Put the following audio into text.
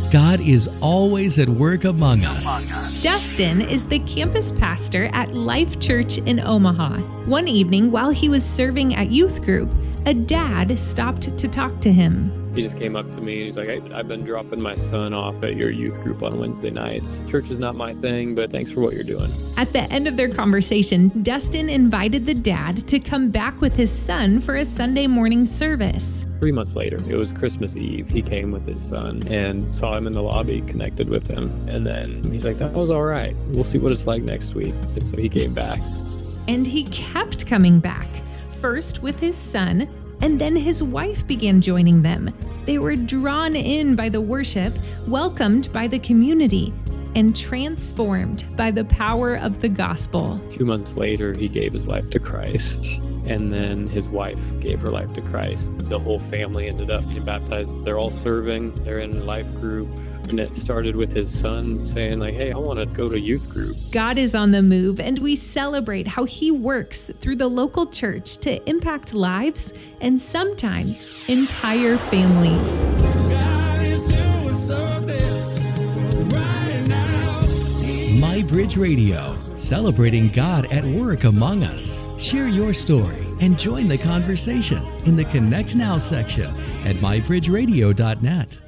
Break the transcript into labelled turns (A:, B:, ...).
A: God is always at work among us.
B: Dustin is the campus pastor at Life Church in Omaha. One evening, while he was serving at youth group, a dad stopped to talk to him.
C: He just came up to me and he's like, hey, I've been dropping my son off at your youth group on Wednesday nights. Church is not my thing, but thanks for what you're doing.
B: At the end of their conversation, Dustin invited the dad to come back with his son for a Sunday morning service.
C: 3 months later, it was Christmas Eve. He came with his son and saw him in the lobby, connected with him. And then he's like, that was all right. We'll see what it's like next week. And so he came back.
B: And he kept coming back, first with his son, and then his wife began joining them. They were drawn in by the worship, welcomed by the community, and transformed by the power of the gospel.
C: 2 months later, he gave his life to Christ. And then his wife gave her life to Christ. The whole family ended up being baptized. They're all serving. They're in a life group. And it started with his son saying, like, hey, I want to go to youth group.
B: God is on the move, and we celebrate how he works through the local church to impact lives and sometimes entire families.
D: God is doing something right now.
A: MyBridge Radio, celebrating God at work among us. Share your story and join the conversation in the Connect Now section at mybridgeradio.net.